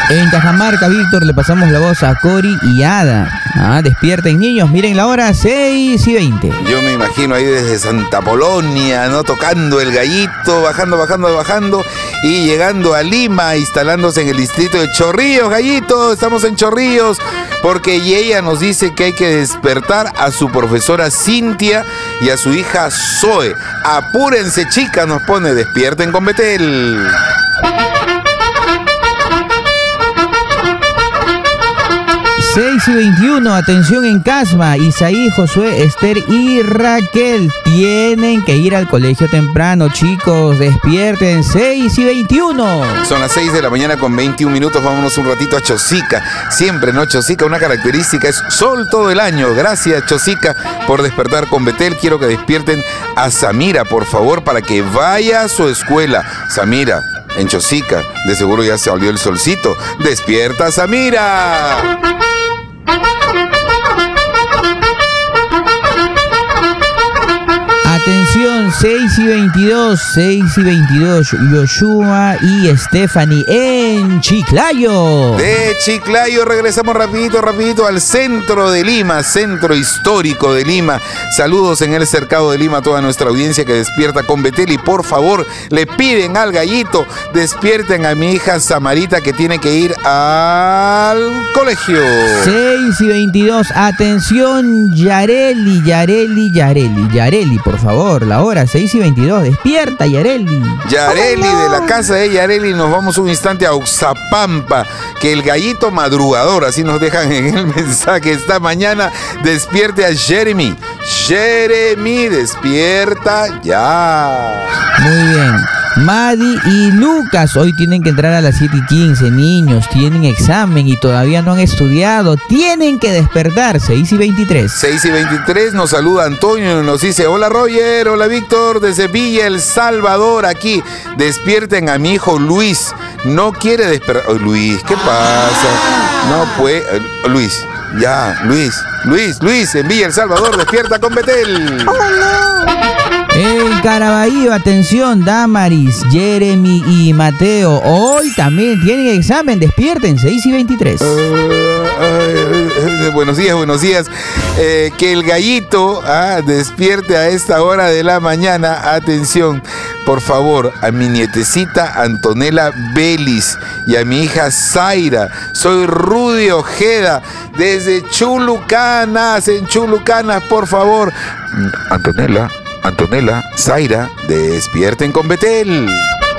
En Cajamarca, Víctor, le pasamos la voz a Cori y Ada. Despierten, niños, miren la hora, 6:20. Yo me imagino ahí desde Santa Polonia, ¿no? Tocando el gallito, bajando y llegando a Lima, instalándose en el distrito de Chorrillos, gallito. Estamos en Chorrillos porque ella nos dice que hay que despertar a su profesora Cintia y a su hija Zoe. Apúrense, chicas, nos pone, despierten con Betel. 6:21, atención en Casma, Isaí, Josué, Esther y Raquel tienen que ir al colegio temprano, chicos, despierten, 6:21. Son las 6 de la mañana con 21 minutos, vámonos un ratito a Chosica, siempre, ¿no? Chosica, una característica es sol todo el año. Gracias, Chosica, por despertar con Betel. Quiero que despierten a Samira, por favor, para que vaya a su escuela. Samira, en Chosica, de seguro ya se salió el solcito. ¡Despierta, Samira! Atención, 6:22, Yoshua y Stephanie en Chiclayo. De Chiclayo regresamos rapidito al centro de Lima, centro histórico de Lima. Saludos en el cercado de Lima a toda nuestra audiencia que despierta con Betel. Y por favor, le piden al gallito, despierten a mi hija Samarita que tiene que ir al colegio. 6:22, atención, Yareli, por favor, la hora 6:22, despierta, Yareli. Yareli, de la casa de Yareli nos vamos un instante a Oxapampa, que el gallito madrugador, así nos dejan en el mensaje esta mañana, despierte a Jeremy, despierta ya. Muy bien. Madi y Lucas hoy tienen que entrar a las 7:15, niños, tienen examen y todavía no han estudiado, tienen que despertar, 6:23. 6:23 nos saluda Antonio, nos dice, hola Roger, hola Víctor, desde Villa El Salvador, aquí, despierten a mi hijo Luis, no quiere despertar. Oh, Luis, ¿qué pasa? No puede, Luis, en Villa El Salvador, despierta con Betel. ¡Oh, no! En Caraballo, atención, Damaris, Jeremy y Mateo, hoy también tienen examen, despierten, 6:23. Buenos días. Que el gallito despierte a esta hora de la mañana. Atención, por favor, a mi nietecita Antonella Belis y a mi hija Zaira. Soy Rudy Ojeda, desde Chulucanas, por favor. Antonella, Zaira, despierten con Betel.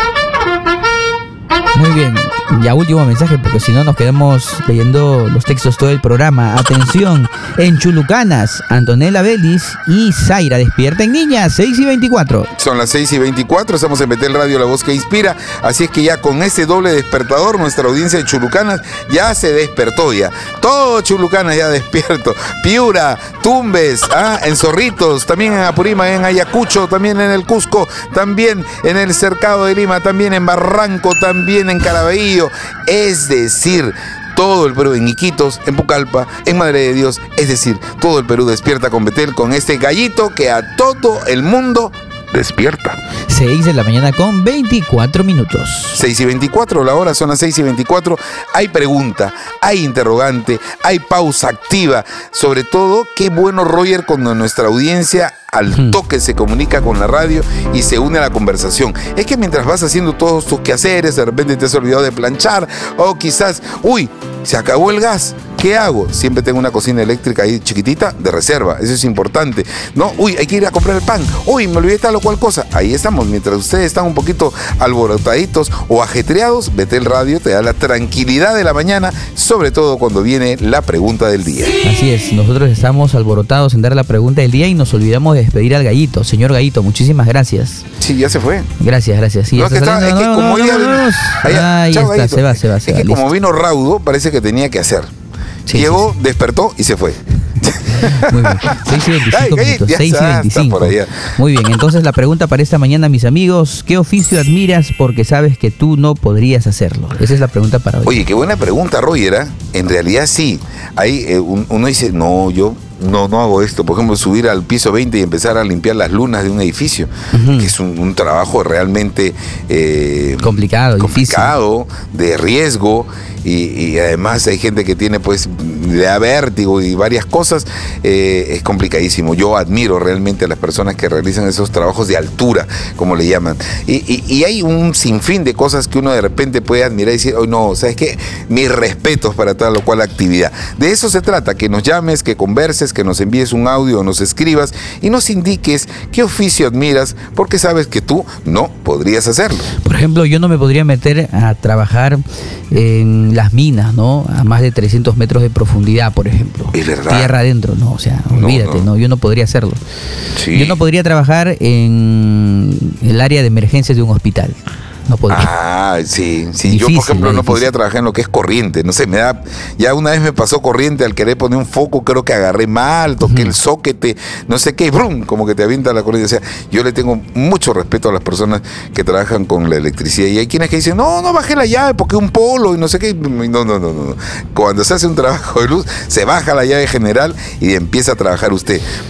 Muy bien, ya último mensaje porque si no nos quedamos leyendo los textos todo el programa. Atención, en Chulucanas, Antonella Belis y Zaira, despierten niñas, 6:24. Son las 6:24, estamos en Betel Radio, la voz que inspira, así es que ya con ese doble despertador nuestra audiencia de Chulucanas ya se despertó ya. Todo Chulucanas ya despierto. Piura, Tumbes, en Zorritos, también en Apurímac, en Ayacucho, también en el Cusco, también en el cercado de Lima, también en Barranco, también en Caraballo, es decir, todo el Perú, en Iquitos, en Pucallpa, en Madre de Dios, es decir, todo el Perú despierta con Betel, con este gallito que a todo el mundo despierta. 6 de la mañana con 24 minutos. 6:24, la hora son las 6:24. Hay pregunta, hay interrogante, hay pausa activa. Sobre todo, qué bueno, Roger, cuando nuestra audiencia al toque se comunica con la radio y se une a la conversación. Es que mientras vas haciendo todos tus quehaceres, de repente te has olvidado de planchar, o quizás, se acabó el gas. ¿Qué hago? Siempre tengo una cocina eléctrica ahí chiquitita de reserva, eso es importante. No, hay que ir a comprar el pan. Me olvidé tal o cual cosa. Ahí estamos, mientras ustedes están un poquito alborotaditos o ajetreados, Betel Radio te da la tranquilidad de la mañana, sobre todo cuando viene la pregunta del día. Así es, nosotros estamos alborotados en dar la pregunta del día y nos olvidamos de despedir al gallito. Señor Gallito, muchísimas gracias. Sí, ya se fue. Gracias. Sí, no, es que como ahí está, se va. Es que como vino raudo, parece que tenía que hacer. Llegó, despertó y se fue. Muy bien, 6:25 minutos, 6:25. Por allá. Muy bien, entonces la pregunta para esta mañana, mis amigos, ¿qué oficio admiras porque sabes que tú no podrías hacerlo? Esa es la pregunta para hoy. Oye, qué buena pregunta, Roger, En realidad sí. Ahí uno dice, no, yo no hago esto. Por ejemplo, subir al piso 20 y empezar a limpiar las lunas de un edificio, que es un trabajo realmente complicado, de riesgo. Y además hay gente que tiene, pues, le da vértigo y varias cosas. Es complicadísimo. Yo admiro realmente a las personas que realizan esos trabajos de altura, como le llaman. Y hay un sinfín de cosas que uno de repente puede admirar y decir, oh, no, ¿sabes qué? Mis respetos para tal o cual actividad. De eso se trata, que nos llames, que converses, que nos envíes un audio o nos escribas y nos indiques qué oficio admiras, porque sabes que tú no podrías hacerlo. Por ejemplo, yo no me podría meter a trabajar en las minas, ¿no? A más de 300 metros de profundidad, por ejemplo. Es verdad. Tierra adentro, no, o sea, olvídate, no, yo no podría hacerlo. Sí. Yo no podría trabajar en el área de emergencias de un hospital. No podría. Ah, sí. Difícil, Yo, por ejemplo, no difícil. podría trabajar en lo que es corriente. No sé, ya una vez me pasó corriente al querer poner un foco, creo que agarré mal, toqué el soquete, no sé qué, y ¡brum! Como que te avienta la corriente. O sea, yo le tengo mucho respeto a las personas que trabajan con la electricidad. Y hay quienes que dicen, no bajé la llave porque un polo y no sé qué. No. Cuando se hace un trabajo de luz, se baja la llave general y empieza a trabajar usted.